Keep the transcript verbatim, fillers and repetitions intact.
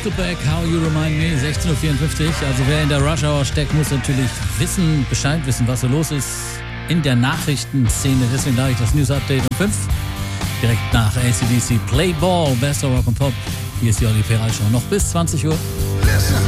to Back, How You Remind Me, sechzehn Uhr vierundfünfzig. Also wer in der Rush Hour steckt, muss natürlich wissen, Bescheid wissen, was so los ist in der Nachrichtenszene. Deswegen gleich das News Update um fünf. Direkt nach A C D C Play Ball, Best of Rock and Pop. Hier ist die Olli Peral Show noch bis zwanzig Uhr.